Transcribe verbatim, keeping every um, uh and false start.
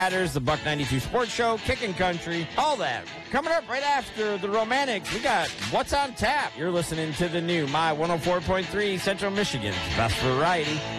Matters, the Buck ninety-two Sports Show, Kickin' Country, all that. Coming up right after the Romantics, we got What's on Tap. You're listening to the new My one oh four point three Central Michigan's Best Variety.